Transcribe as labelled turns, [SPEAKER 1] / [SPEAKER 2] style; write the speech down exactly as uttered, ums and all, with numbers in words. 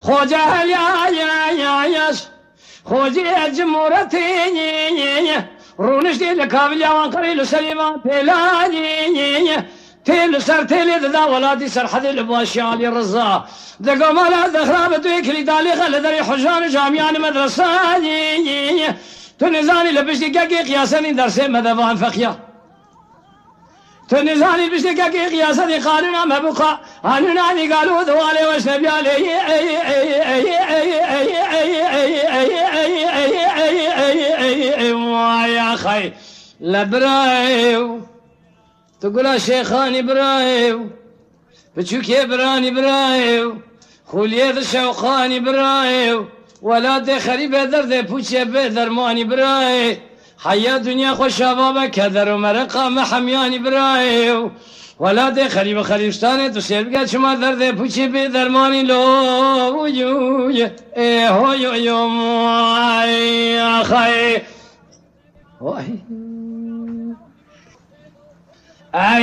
[SPEAKER 1] خوجه يا يا يا ياش خوجه جمهورتي رونش دي لكابل يا وانقري لسليمان تلاني تيل سر تيل ذا ولادي سر حد الباشيالي الرزا دقوا مالا دخراب دويك لي دالي خل دري حجان جامعان مدرساني تنزاني لبشتي كاكي قياساني درسي مذبان فخيا تنزاني لبشتي كاكي قياساني قانونا مبقى قانوناني قالوا ذوالي واشنبي علي يا خي لبرايو تقول شيخاني برايو بتشوك يا براني برايو خولي ذا شوقاني برايو ولاد خريبة درد بوشي بدرماني براي حيا دنيا خوش شبابا كذر ومرقا محمياني برايو ولاد خريبة خريبستاني تسير بقى شما درد بوشي بدرماني لو يو ايه هو يو يو يا خي